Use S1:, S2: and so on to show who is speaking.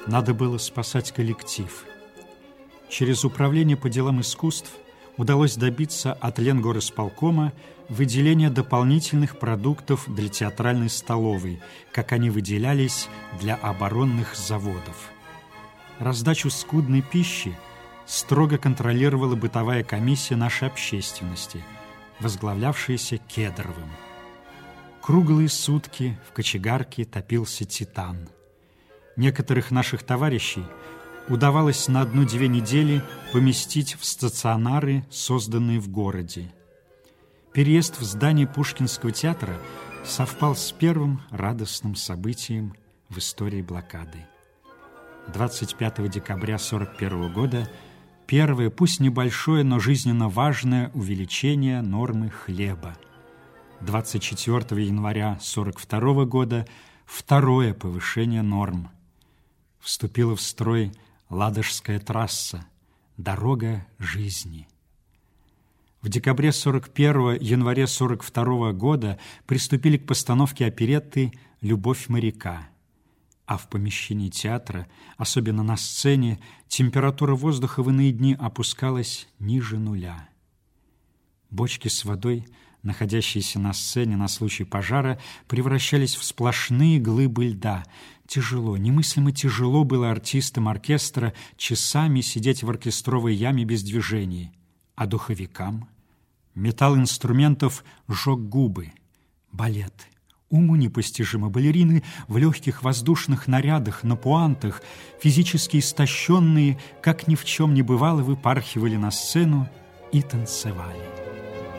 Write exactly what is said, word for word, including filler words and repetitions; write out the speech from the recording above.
S1: Надо было спасать коллектив. Через Управление по делам искусств удалось добиться от Ленгорисполкома выделения дополнительных продуктов для театральной столовой, как они выделялись для оборонных заводов. Раздачу скудной пищи строго контролировала бытовая комиссия нашей общественности, возглавлявшаяся Кедровым. Круглые сутки в кочегарке топился титан. Некоторых наших товарищей удавалось на одну-две недели поместить в стационары, созданные в городе. Переезд в здание Пушкинского театра совпал с первым радостным событием в истории блокады. двадцать пятого декабря сорок первого года первое, пусть небольшое, но жизненно важное увеличение нормы хлеба. двадцать четвёртого января сорок второго года второе повышение норм. Вступила в строй Ладожская трасса, дорога жизни. В декабре сорок первого, январе сорок второго года приступили к постановке оперетты «Любовь моряка». А в помещении театра, особенно на сцене, температура воздуха в иные дни опускалась ниже нуля. Бочки с водой, находящиеся на сцене на случай пожара, превращались в сплошные глыбы льда. Тяжело, немыслимо тяжело было артистам оркестра часами сидеть в оркестровой яме без движения. А духовикам? Металл инструментов жег губы. Балет. Уму непостижимо. Балерины в легких воздушных нарядах, на пуантах, физически истощенные, как ни в чем не бывало, выпархивали на сцену и танцевали.